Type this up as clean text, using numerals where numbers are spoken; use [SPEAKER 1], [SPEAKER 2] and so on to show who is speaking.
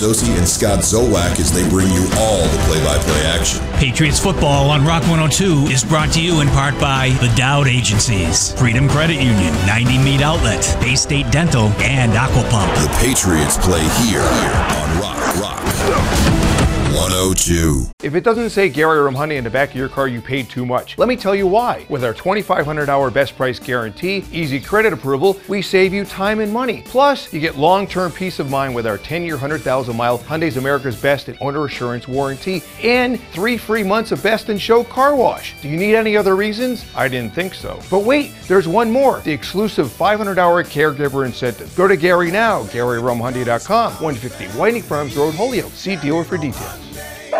[SPEAKER 1] Sosi and Scott Zolak as they bring you all the play-by-play action.
[SPEAKER 2] Patriots football on Rock 102 is brought to you in part by the Dowd Agencies, Freedom Credit Union, 90 Meat Outlet, Bay State Dental, and Aquapump.
[SPEAKER 1] The Patriots play here on Rock 102.
[SPEAKER 3] If it doesn't say Gary Rumhoney in the back of your car, you paid too much. Let me tell you why. With our $2,500 best price guarantee, easy credit approval, we save you time and money. Plus, you get long-term peace of mind with our 10-year, 100,000-mile Hyundai's America's Best and Owner Assurance warranty and 3 free months of Best in Show car wash. Do you need any other reasons? I didn't think so. But wait, there's one more. The exclusive $500 caregiver incentive. Go to Gary now, GaryRumhoney.com, 150 Whiting Farms Road, Holyoke. See dealer for details.